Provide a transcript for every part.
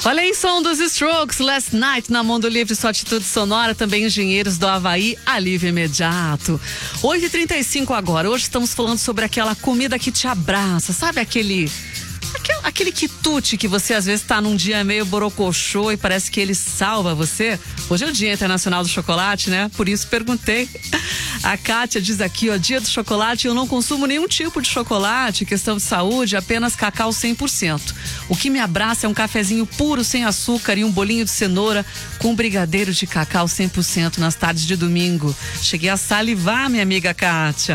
Olha aí, som dos Strokes, Last Night na Mundo Livre, sua atitude sonora, também Engenheiros do Havaí, alívio imediato. 8h35 agora, hoje estamos falando sobre aquela comida que te abraça, sabe aquele quitute que você às vezes tá num dia meio borocochô e parece que ele salva você. Hoje é o Dia Internacional do Chocolate, né? Por isso perguntei. A Kátia diz aqui, ó, Dia do Chocolate, eu não consumo nenhum tipo de chocolate, questão de saúde, apenas cacau 100%. O que me abraça é um cafezinho puro, sem açúcar e um bolinho de cenoura com brigadeiro de cacau 100% nas tardes de domingo. Cheguei a salivar, minha amiga Kátia.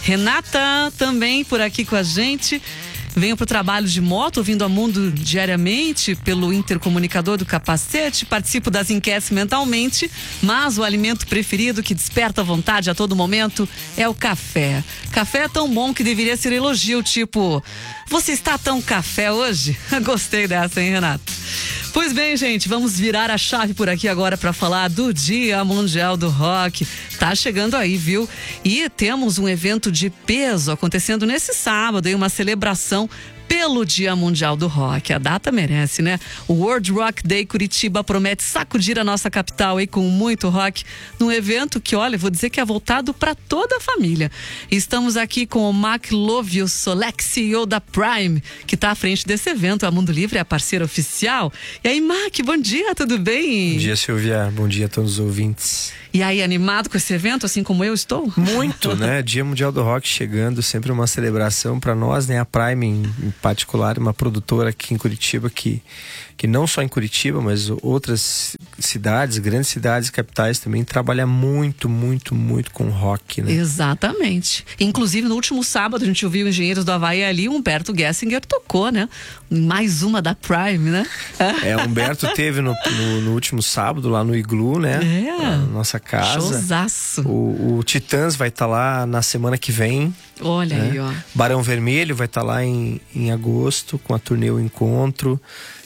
Renata também por aqui com a gente. Venho para o trabalho de moto, ouvindo a Mundo diariamente pelo intercomunicador do capacete, participo das enquetes mentalmente, mas o alimento preferido que desperta vontade a todo momento é o café. Café é tão bom que deveria ser elogio, tipo, você está tão café hoje? Gostei dessa, hein, Renato? Pois bem, gente, vamos virar a chave por aqui agora para falar do Dia Mundial do Rock. Tá chegando aí, viu? E temos um evento de peso acontecendo nesse sábado, uma celebração pelo Dia Mundial do Rock. A data merece, né? O World Rock Day Curitiba promete sacudir a nossa capital aí com muito rock, num evento que, olha, vou dizer que é voltado para toda a família. Estamos aqui com o Mac Lovio Solek, CEO da Prime, que está à frente desse evento. A Mundo Livre é a parceira oficial. E aí, Mac, bom dia, tudo bem? Bom dia, Silvia. Bom dia a todos os ouvintes. E aí, animado com esse evento, assim como eu estou? Muito, né? Dia Mundial do Rock chegando, sempre uma celebração para nós, né? A Prime, em particular, uma produtora aqui em Curitiba que não só em Curitiba, mas outras cidades, grandes cidades, capitais também, trabalha muito com rock, né? Exatamente. Inclusive, no último sábado, a gente ouviu Engenheiros do Havaí ali, Humberto Gessinger tocou, né? Mais uma da Prime, né? Humberto teve no último sábado, lá no Iglu, né? Na nossa casa. Showzaço. O Titãs vai estar lá na semana que vem. Olha aí, ó. Barão Vermelho vai estar lá em agosto, com a turnê O Encontro.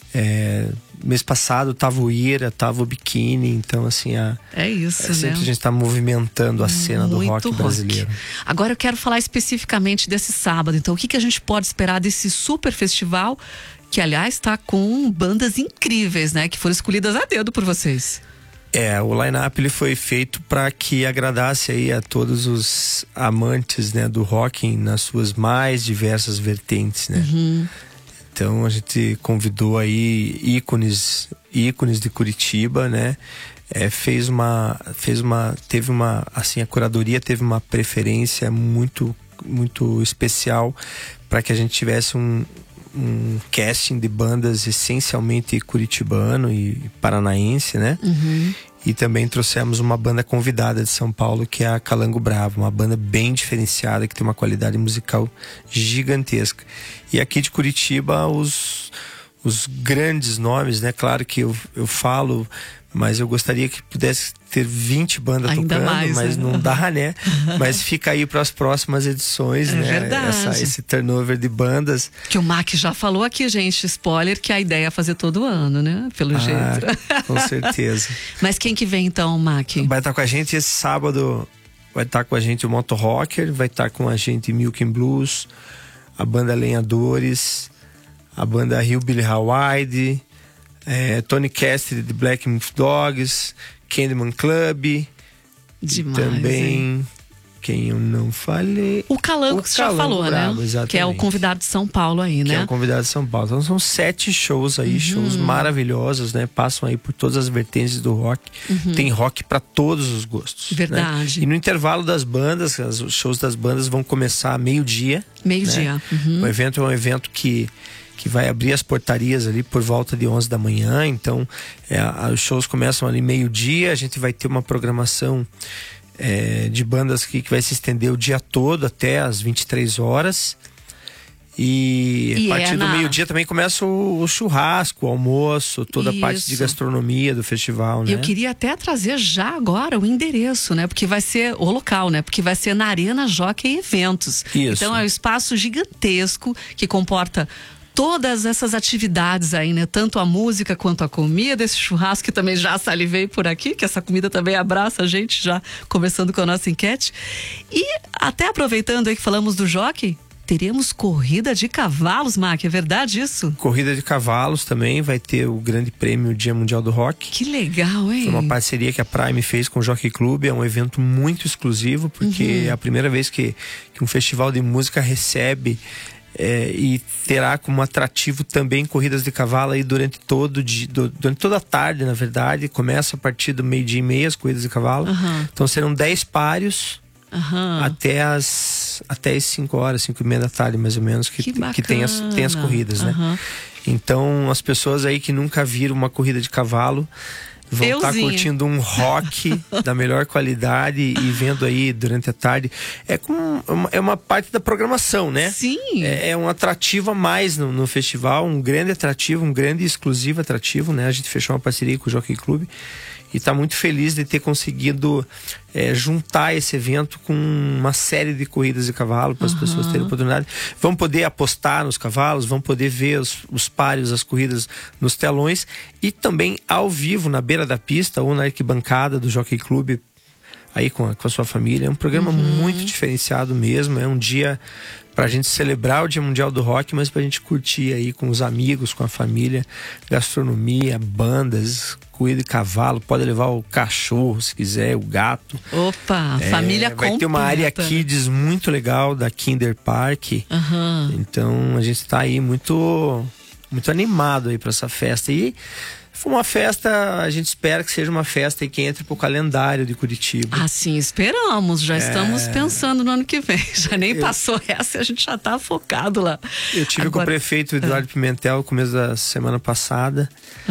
Mês passado tava o Ira, tava o Biquíni, então assim sempre a gente tá movimentando a cena do rock brasileiro. Agora eu quero falar especificamente desse sábado, então o que a gente pode esperar desse super festival, que aliás está com bandas incríveis, né, que foram escolhidas a dedo por vocês. O line-up ele foi feito para que agradasse aí a todos os amantes, né, do rock nas suas mais diversas vertentes, né? Então a gente convidou aí ícones de Curitiba, né? A curadoria teve uma preferência muito especial para que a gente tivesse um casting de bandas essencialmente curitibano e paranaense, né? E também trouxemos uma banda convidada de São Paulo, que é a Calango Bravo, uma banda bem diferenciada, que tem uma qualidade musical gigantesca. E aqui de Curitiba, os grandes nomes, né? Claro que eu falo, mas eu gostaria que pudesse ter 20 bandas ainda tocando, mais, mas né? não dá, né? Mas fica aí para as próximas edições, né? Verdade. Esse turnover de bandas. Que o Mac já falou aqui, gente, spoiler, que a ideia é fazer todo ano, né? Pelo jeito. Com certeza. Mas quem que vem então, Mac? Vai estar com a gente esse sábado, vai estar com a gente o Moto Rocker, vai estar com a gente Milk and Blues, a banda Lenhadores, a banda Hillbilly Hawaii, Tony Cassidy de Black Myth Dogs, Candyman Club. Demais, e também, hein? Quem eu não falei... O Calango, que você já falou, Bravo, né? Exatamente. Que é o convidado de São Paulo aí, né? Que é o convidado de São Paulo. Então são 7 shows aí, shows maravilhosos, né? Passam aí por todas as vertentes do rock. Tem rock para todos os gostos. Verdade. Né? E no intervalo das bandas, os shows das bandas vão começar meio-dia. Meio-dia. Né? O evento é um evento que vai abrir as portarias ali por volta de 11 da manhã. Então, os shows começam ali meio-dia. A gente vai ter uma programação de bandas que vai se estender o dia todo até as 23 horas. E a partir do meio-dia também começa o churrasco, o almoço, toda a parte de gastronomia do festival, né? Eu queria até trazer já agora o endereço, né? Porque vai ser o local, né? Porque vai ser na Arena Jockey Eventos. Isso. Então é um espaço gigantesco que comporta todas essas atividades aí, né? Tanto a música quanto a comida, esse churrasco que também já salivei por aqui, que essa comida também abraça a gente, já conversando com a nossa enquete. E até aproveitando aí que falamos do Jockey, teremos corrida de cavalos, Mac, é verdade isso? Corrida de cavalos também, vai ter o grande prêmio Dia Mundial do Rock. Que legal, hein? Foi uma parceria que a Prime fez com o Jockey Club, é um evento muito exclusivo, porque é a primeira vez que um festival de música recebe e terá como atrativo também corridas de cavalo aí durante toda a tarde, na verdade. Começa a partir do 12h30 as corridas de cavalo. Então serão 10 páreos até as 5 horas, 5h30 da tarde, mais ou menos, que tem as corridas, né? Então as pessoas aí que nunca viram uma corrida de cavalo vão estar curtindo um rock da melhor qualidade e vendo aí durante a tarde. É uma parte da programação, né? Sim. É um atrativo a mais no festival, um grande atrativo, um grande e exclusivo atrativo, né? A gente fechou uma parceria com o Jockey Club e está muito feliz de ter conseguido juntar esse evento com uma série de corridas de cavalo para as pessoas terem oportunidade. Vão poder apostar nos cavalos, vão poder ver os páreos, as corridas nos telões e também ao vivo na beira da pista ou na arquibancada do Jockey Club aí com a sua família. É um programa muito diferenciado mesmo, é um dia pra gente celebrar o Dia Mundial do Rock, mas pra gente curtir aí com os amigos, com a família, gastronomia, bandas, corrida de cavalo, pode levar o cachorro se quiser, o gato. Opa, família completa. Vai ter uma área Kids muito legal da Kinder Park. Então a gente tá aí muito animado aí pra essa festa. E foi uma festa, a gente espera que seja uma festa aí que entre pro calendário de Curitiba. Assim esperamos, já estamos pensando no ano que vem. Já nem passou essa e a gente já tá focado lá. Eu tive com o prefeito Eduardo Pimentel no começo da semana passada.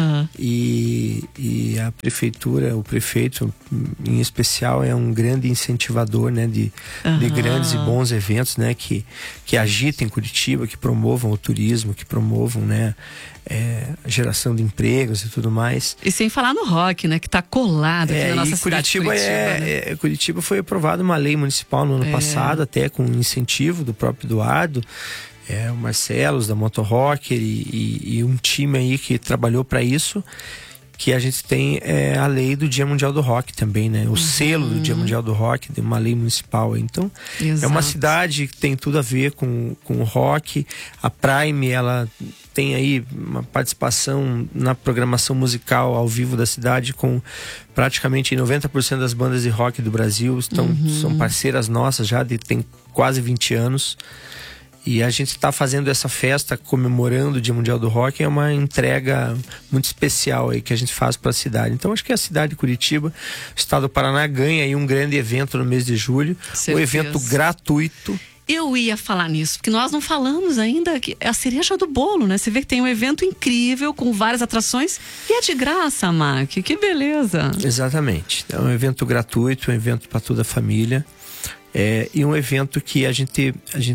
E a prefeitura, o prefeito em especial, é um grande incentivador, né, de grandes e bons eventos, né, que agitem Curitiba, que promovam o turismo, que promovam, né, a geração de empregos e tudo mais. E sem falar no rock, né, que tá colado aqui na nossa cidade de Curitiba. Né? Curitiba foi aprovada uma lei municipal no ano passado, até com incentivo do próprio Eduardo, o Marcelos da Moto Rocker e um time aí que trabalhou para isso, que a gente tem a lei do Dia Mundial do Rock também, né? O selo do Dia Mundial do Rock, de uma lei municipal. Então, é uma cidade que tem tudo a ver com o rock. A Prime, ela tem aí uma participação na programação musical ao vivo da cidade com praticamente 90% das bandas de rock do Brasil. São parceiras nossas já tem quase 20 anos. E a gente está fazendo essa festa comemorando o Dia Mundial do Rock, é uma entrega muito especial aí que a gente faz para a cidade. Então acho que a cidade de Curitiba, o estado do Paraná, ganha aí um grande evento no mês de julho, um evento gratuito. Eu ia falar nisso, porque nós não falamos ainda que é a cereja do bolo, né? Você vê que tem um evento incrível com várias atrações e é de graça, Mac, que beleza. Exatamente, é um evento gratuito, um evento para toda a família, e um evento que a gente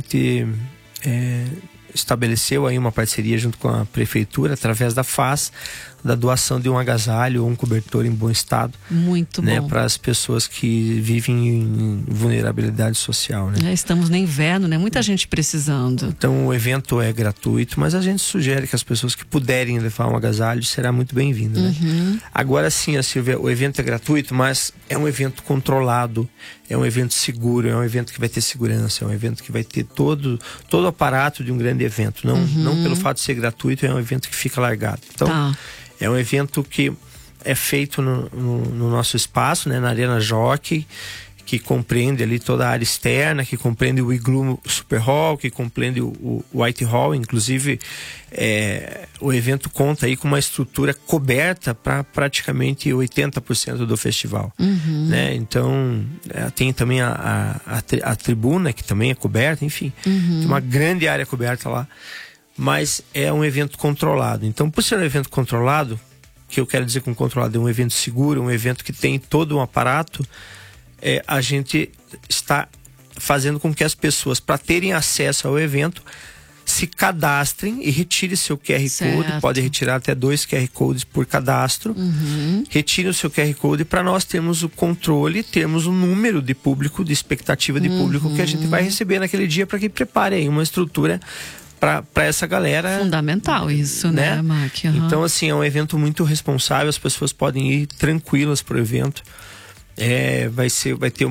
estabeleceu aí uma parceria junto com a prefeitura através da FAS, da doação de um agasalho ou um cobertor em bom estado. Muito bom. Bom. Para as pessoas que vivem em vulnerabilidade social, né? Estamos no inverno, né? Muita gente precisando. Então o evento é gratuito, mas a gente sugere que as pessoas que puderem levar um agasalho será muito bem-vindo, né? Agora sim, Silvia, o evento é gratuito, mas é um evento controlado, é um evento seguro, é um evento que vai ter segurança, é um evento que vai ter todo o aparato de um grande evento. Não pelo fato de ser gratuito, é um evento que fica largado. Então, é um evento que é feito no nosso espaço, né, na Arena Jockey, que compreende ali toda a área externa, que compreende o Igloo Super Hall, que compreende o White Hall. Inclusive, o evento conta aí com uma estrutura coberta para praticamente 80% do festival. Né? Então, tem também a tribuna, que também é coberta, enfim. Tem uma grande área coberta lá. Mas é um evento controlado. Então, por ser um evento controlado, que eu quero dizer com controlado, é um evento seguro, um evento que tem todo um aparato, a gente está fazendo com que as pessoas, para terem acesso ao evento, se cadastrem e retire seu QR Code. Pode retirar até 2 QR Codes por cadastro. Retire o seu QR Code para nós termos o controle, termos o número de público, de expectativa de público que a gente vai receber naquele dia, para que prepare aí uma estrutura para essa galera. Fundamental isso, né, Mac? Então, assim, é um evento muito responsável, as pessoas podem ir tranquilas pro evento. Vai ter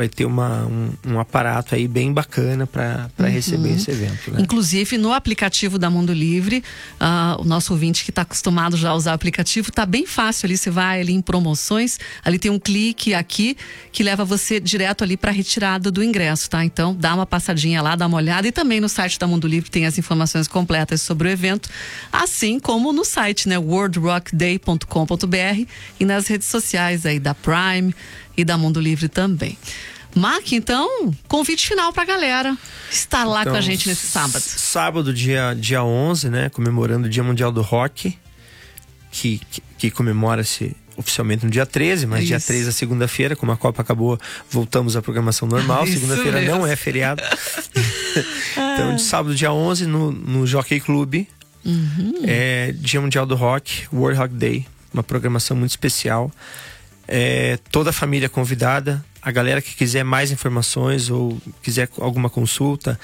um aparato aí bem bacana para receber esse evento, né? Inclusive no aplicativo da Mundo Livre, o nosso ouvinte que está acostumado já a usar o aplicativo, tá bem fácil ali, você vai ali em promoções, ali tem um clique aqui que leva você direto ali para retirada do ingresso, tá? Então dá uma passadinha lá, dá uma olhada, e também no site da Mundo Livre tem as informações completas sobre o evento, assim como no site, né, worldrockday.com.br, e nas redes sociais aí da Prime e da Mundo Livre também. Mac, então, convite final pra galera estar lá com a gente nesse sábado. Sábado, dia 11, né, comemorando o Dia Mundial do Rock, que comemora-se oficialmente no dia 13, mas dia 13 é segunda-feira, como a Copa acabou, voltamos à programação normal. Segunda-feira não é feriado. Então, de sábado, dia 11, no Jockey Club, Dia Mundial do Rock, World Rock Day, uma programação muito especial. Toda a família convidada. A galera que quiser mais informações ou quiser alguma consulta,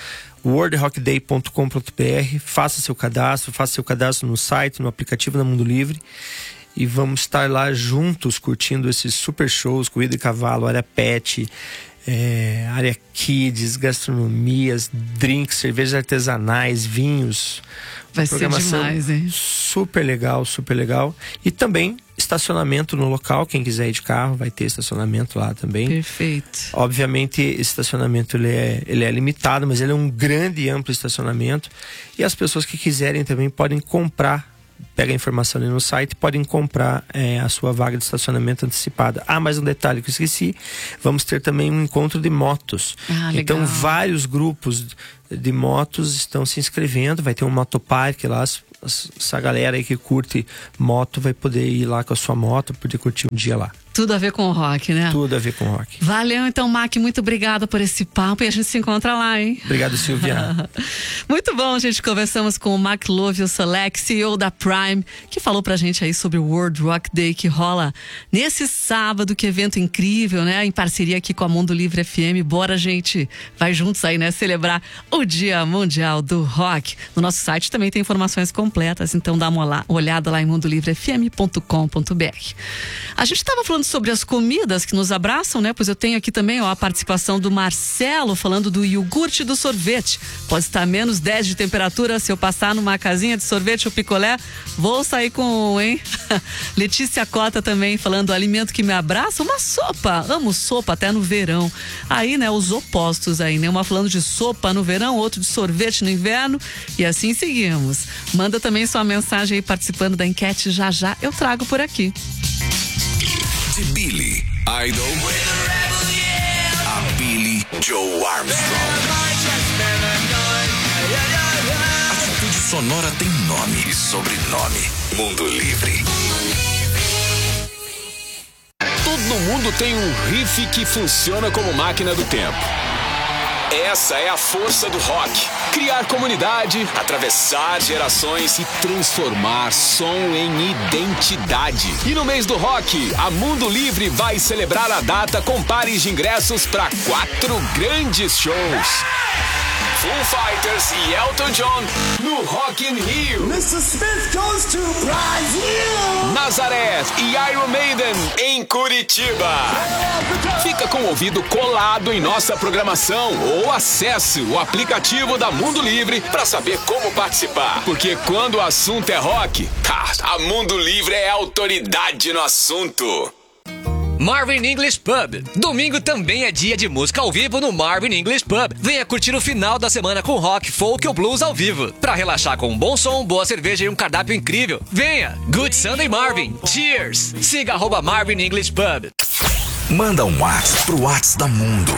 worldrockday.com.br, faça seu cadastro no site, no aplicativo da Mundo Livre, e vamos estar lá juntos curtindo esses super shows, corrida de cavalo, área pet, área kids, gastronomias, drinks, cervejas artesanais, vinhos. Vai ser demais, hein? Super legal. E também estacionamento no local. Quem quiser ir de carro vai ter estacionamento lá também. Perfeito. Obviamente esse estacionamento ele é limitado, mas ele é um grande e amplo estacionamento. E as pessoas que quiserem também podem comprar. Pega a informação ali no site, podem comprar a sua vaga de estacionamento antecipada. Mais um detalhe que eu esqueci: vamos ter também um encontro de motos. Então vários grupos de motos estão se inscrevendo. Vai ter um motoparque lá. Essa galera aí que curte moto vai poder ir lá com a sua moto, poder curtir um dia lá. Tudo a ver com o rock, né? Tudo a ver com o rock. Valeu, então, Mac, muito obrigada por esse papo, e a gente se encontra lá, hein? Obrigado, Silvia. Muito bom, gente. Conversamos com o Mac Lovius-Select, CEO da Prime, que falou pra gente aí sobre o World Rock Day, que rola nesse sábado. Que evento incrível, né? Em parceria aqui com a Mundo Livre FM. Bora, gente, vai juntos aí, né? Celebrar o Dia Mundial do Rock. No nosso site também tem informações completas, então dá uma olhada lá em mundolivrefm.com.br. A gente estava falando sobre as comidas que nos abraçam, né? Pois eu tenho aqui também a participação do Marcelo falando do iogurte do sorvete. Pode estar menos 10 de temperatura, se eu passar numa casinha de sorvete ou picolé, vou sair com um, hein? Letícia Cota também falando do alimento que me abraça, uma sopa. Amo sopa até no verão. Aí, né, os opostos aí, né? Uma falando de sopa no verão, outro de sorvete no inverno, e assim seguimos. Manda também sua mensagem aí participando da enquete, já eu trago por aqui. De Billy Idol a Billy Joe Armstrong. Atitude sonora tem nome e sobrenome. Mundo Livre. Todo mundo tem um riff que funciona como máquina do tempo. Essa é a força do rock. Criar comunidade, atravessar gerações e transformar som em identidade. E no mês do rock, a Mundo Livre vai celebrar a data com pares de ingressos para 4 grandes shows. Foo Fighters e Elton John no Rock in Rio. Mr. Smith goes to Brazil. Nazareth e Iron Maiden em Curitiba. Fica com o ouvido colado em nossa programação ou acesse o aplicativo da Mundo Livre para saber como participar. Porque quando o assunto é rock, a Mundo Livre é autoridade no assunto. Marvin English Pub. Domingo também é dia de música ao vivo no Marvin English Pub. Venha curtir o final da semana com rock, folk ou blues ao vivo. Pra relaxar com um bom som, boa cerveja e um cardápio incrível. Venha! Good Sunday Marvin. Cheers! Siga @Marvin English Pub. Manda um WhatsApp pro WhatsApp da Mundo.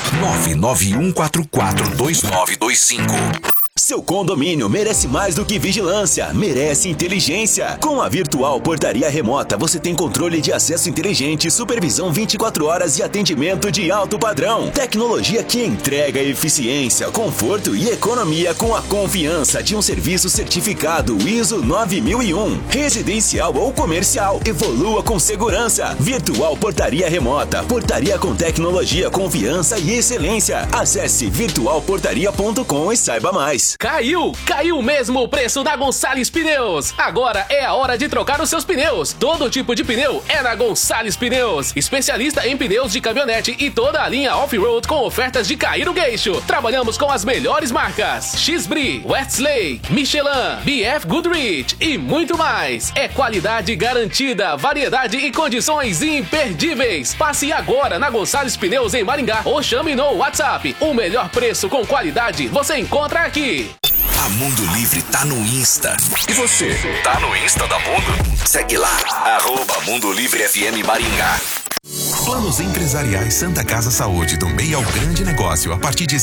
991442925. Seu condomínio merece mais do que vigilância, merece inteligência. Com a Virtual Portaria Remota, você tem controle de acesso inteligente, supervisão 24 horas e atendimento de alto padrão. Tecnologia que entrega eficiência, conforto e economia com a confiança de um serviço certificado ISO 9001. Residencial ou comercial, evolua com segurança. Virtual Portaria Remota, portaria com tecnologia, confiança e excelência. Acesse virtualportaria.com e saiba mais. Pneus. Caiu mesmo o preço da Gonçalves Pneus. Agora é a hora de trocar os seus pneus. Todo tipo de pneu é na Gonçalves Pneus. Especialista em pneus de caminhonete e toda a linha off-road com ofertas de cair o queixo. Trabalhamos com as melhores marcas: X-Bri, Westlake, Michelin, BF Goodrich e muito mais. É qualidade garantida, variedade e condições imperdíveis. Passe agora na Gonçalves Pneus em Maringá ou chame no WhatsApp. O melhor preço com qualidade você encontra aqui. A Mundo Livre tá no Insta. E você, tá no Insta da Mundo? Segue lá, @Mundo Livre FM Maringá. Planos empresariais Santa Casa Saúde, do MEI ao grande negócio, a partir de R$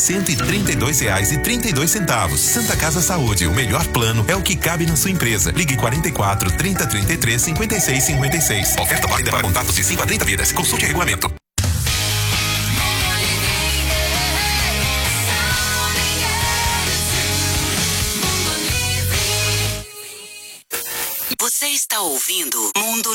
132,32. Santa Casa Saúde, o melhor plano é o que cabe na sua empresa. Ligue 44 30 33 56 56. Oferta válida para contatos de 5 a 30 vidas. Consulte o regulamento. Você está ouvindo Mundo